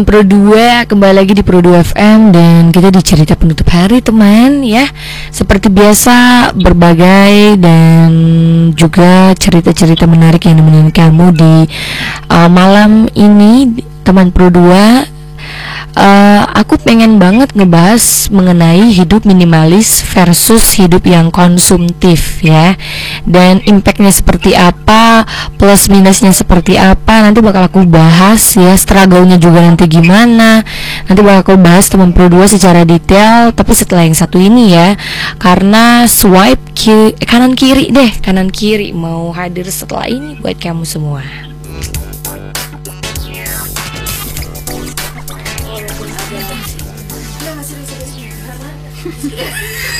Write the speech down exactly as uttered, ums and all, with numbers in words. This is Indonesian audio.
Pro dua, kembali lagi di Pro dua F M dan kita di cerita penutup hari teman ya. Seperti biasa berbagai dan juga cerita-cerita menarik yang nemenin kamu di uh, malam ini teman Pro dua. Uh, aku pengen banget ngebahas mengenai hidup minimalis versus hidup yang konsumtif ya. Dan impactnya seperti apa, plus minusnya seperti apa, nanti bakal aku bahas ya. Struggle-nya juga nanti gimana, nanti bakal aku bahas teman Pro dua secara detail. Tapi setelah yang satu ini ya, karena swipe kiri, kanan kiri deh, kanan kiri mau hadir setelah ini buat kamu semua.